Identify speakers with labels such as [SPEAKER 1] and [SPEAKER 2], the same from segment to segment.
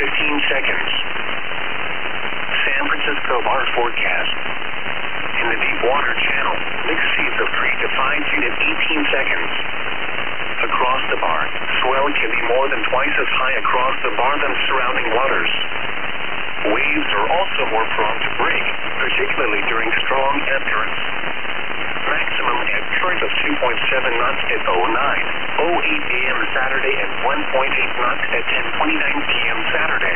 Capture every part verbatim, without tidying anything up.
[SPEAKER 1] fifteen seconds. San Francisco bar forecast. In the deep water channel, mixed seas of three to five feet in eighteen seconds. Across the bar, swell can be more than twice as high across the bar than surrounding waters. Waves are also more prone to break, particularly during strong ebb currents. Maximum ebb current of two point seven knots at oh nine oh eight a m Saturday and one point eight knots at ten twenty-nine p m Saturday.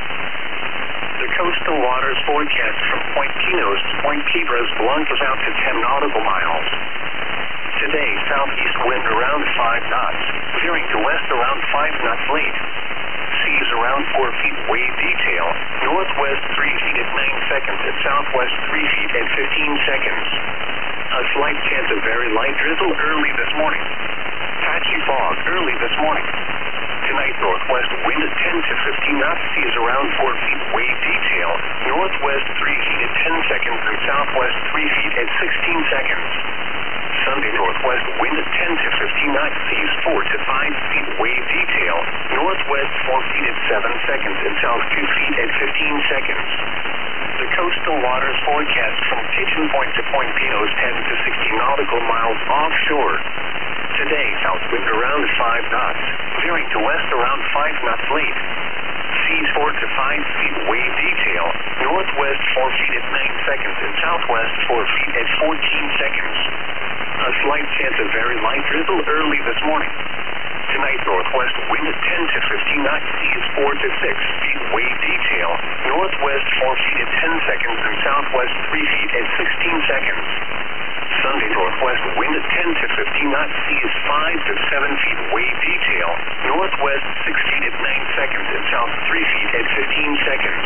[SPEAKER 1] The coastal waters forecast from Point Pinos to Point Piedras Blancas out to ten nautical miles. Today, southeast wind around five knots, veering to west around five knots late. Seas around four feet wave detail, northwest three feet at nine seconds and southwest three feet at fifteen seconds. A slight chance of very light drizzle early this morning. Patchy fog early this morning. Tonight, northwest wind at ten to fifteen knots, seas around four feet wave detail, northwest three feet at ten seconds and southwest three feet at sixteen seconds. Sunday, northwest wind at ten to fifteen knots, seas four to five feet wave detail, northwest four feet at seven seconds and south two feet at fifteen seconds. The coastal waters forecast from Pigeon Point to Point Pinos ten to sixty nautical miles offshore. Today, south wind around five knots, veering to west around five knots late. Seas four to five feet wave detail, northwest four feet at nine seconds and southwest four feet at fourteen seconds. A slight chance of very light drizzle early this morning. Tonight, northwest wind at ten to fifteen knots, seas four to six feet wave detail, northwest four feet at ten seconds and southwest three feet at sixteen seconds. Sunday, northwest wind at ten to fifteen knots, seas five to seven feet wave detail, northwest six feet at nine seconds and south three feet at fifteen seconds.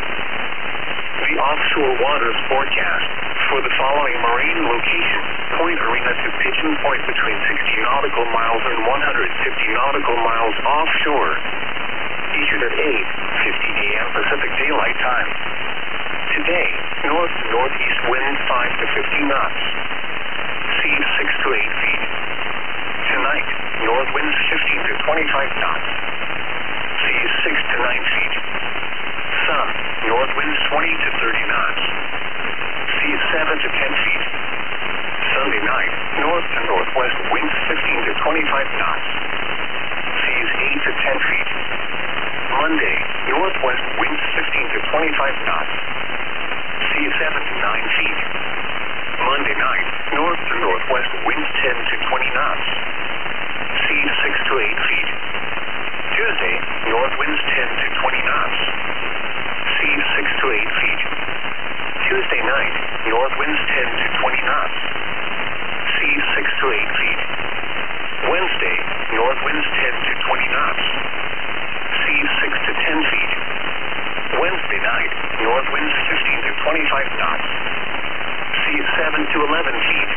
[SPEAKER 1] The offshore waters forecast for the following marine location: Point Arena to Pigeon Point between sixty nautical miles and one hundred fifty nautical miles offshore. Issued at eight fifty a m Pacific Daylight Time. Today, north to northeast wind five to fifteen knots. Seas six to eight feet. Tonight, north winds fifteen to twenty-five knots. Seas six to nine feet. Sun, north winds twenty to thirty knots. Seas seven to ten feet. Sunday night, north to northwest winds fifteen to twenty-five knots. Seas eight to ten feet. Monday, northwest winds fifteen to twenty-five knots. Seas seven to nine feet. Monday night, north to northwest winds ten to twenty knots. Seas six to eight feet. Tuesday, north winds ten to twenty knots. Seas six to eight feet. Tuesday night, north winds ten to twenty knots. Seas six to eight feet. Wednesday, north winds ten to twenty knots. Seas six to ten feet. Wednesday night, north winds fifteen to twenty-five knots. Seas seven to eleven feet.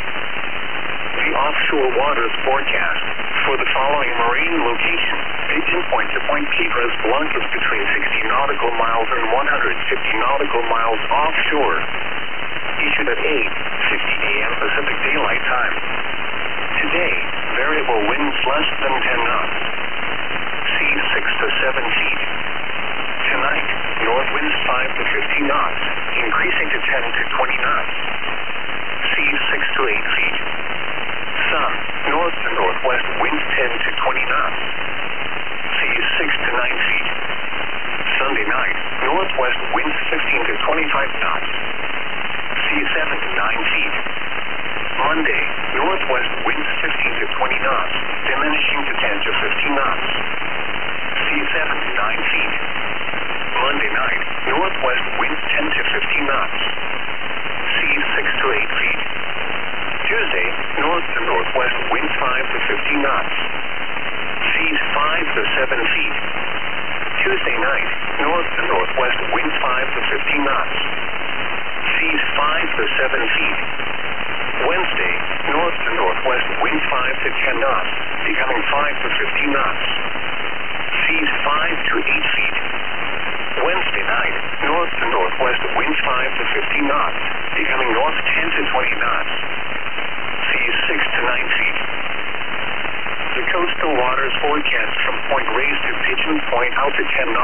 [SPEAKER 1] The offshore waters forecast for the following marine location: Pigeon Point to Point Piedras Blancas between sixty nautical miles and one hundred fifty nautical miles offshore. Issued at eight fifty a m Pacific Daylight Time. Today, variable winds less than ten knots. Seas six to seven feet. Tonight, north winds five to fifteen knots, increasing to ten to twenty knots. Seas six to eight feet. Sun, north to northwest winds ten to twenty knots. Seas six to nine feet. Sunday night, northwest winds fifteen to twenty-five knots. Seas seven to nine feet. Monday, northwest winds fifteen to twenty knots, diminishing to ten to fifteen knots. Seas seven to nine feet. Monday night, northwest winds ten to fifteen knots. Seas six to eight feet. Tuesday, north to northwest winds five to fifteen knots. Seas five to seven feet. Tuesday night, north to northwest winds five to fifteen knots. Seas five to seven feet. Wednesday, north to northwest winds five to ten knots, becoming five to fifteen knots. Seas five to eight feet. Wednesday night, north to northwest winds five to fifteen knots, becoming north ten to twenty knots. Seas six to nine feet. The coastal waters forecast from Point Reyes to Pigeon Point out to ten knots.